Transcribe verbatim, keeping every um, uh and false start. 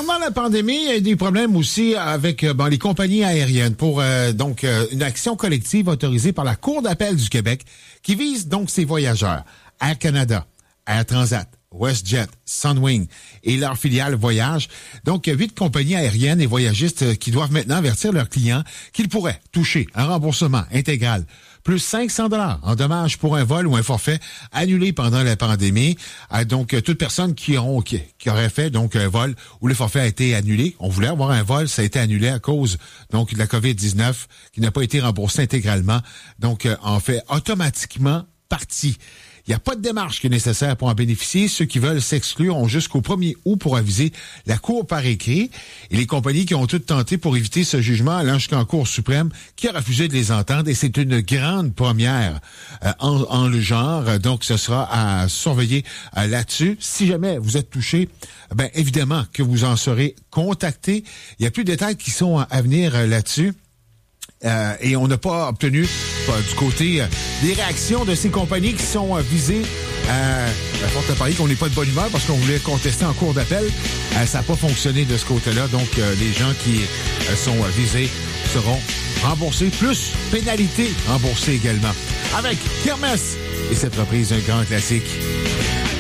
Pendant la pandémie, il y a des problèmes aussi avec bon, les compagnies aériennes pour euh, donc euh, une action collective autorisée par la Cour d'appel du Québec qui vise donc ces voyageurs. Air Canada, Air Transat, WestJet, Sunwing et leurs filiales Voyage. Donc, il y a huit compagnies aériennes et voyagistes qui doivent maintenant avertir leurs clients qu'ils pourraient toucher un remboursement intégral plus cinq cents dollars en dommages pour un vol ou un forfait annulé pendant la pandémie. Euh, donc, toute personne qui, ont, qui, qui aurait fait donc un vol où le forfait a été annulé, on voulait avoir un vol, ça a été annulé à cause donc de la covid dix-neuf qui n'a pas été remboursé intégralement. Donc, euh, en fait automatiquement partie. Il n'y a pas de démarche qui est nécessaire pour en bénéficier. Ceux qui veulent s'exclure ont jusqu'au premier août pour aviser la Cour par écrit. Et les compagnies qui ont toutes tenté pour éviter ce jugement allant jusqu'en Cour suprême qui a refusé de les entendre. Et c'est une grande première euh, en, en le genre. Donc, ce sera à surveiller euh, là-dessus. Si jamais vous êtes touché, ben évidemment que vous en serez contacté. Il y a plus de détails qui sont à venir euh, là-dessus. Euh, et on n'a pas obtenu euh, du côté euh, des réactions de ces compagnies qui sont euh, visées. Euh, à forte parier qu'on n'est pas de bonne humeur parce qu'on voulait contester en cours d'appel. Euh, ça n'a pas fonctionné de ce côté-là. Donc, euh, les gens qui euh, sont euh, visés seront remboursés, plus pénalités remboursées également. Avec Kermesse et cette reprise d'un grand classique.